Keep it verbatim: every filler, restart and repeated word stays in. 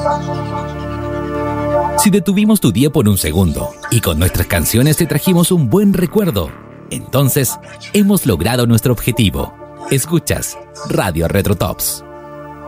Si detuvimos tu día por un segundo y con nuestras canciones te trajimos un buen recuerdo, entonces hemos logrado nuestro objetivo. Escuchas Radio Retro Tops.